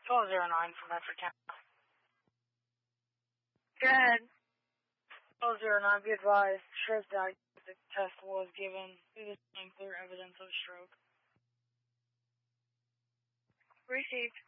1209 from Medford County. Go ahead. 1209, be advised, stroke diagnostic test was given. It is clear evidence of stroke. Received.